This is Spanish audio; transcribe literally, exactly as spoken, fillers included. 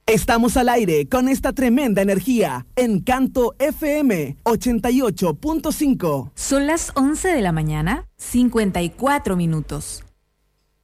Estamos al aire con esta tremenda energía. Encanto F M ochenta y ocho punto cinco. Son las once de la mañana, cincuenta y cuatro minutos.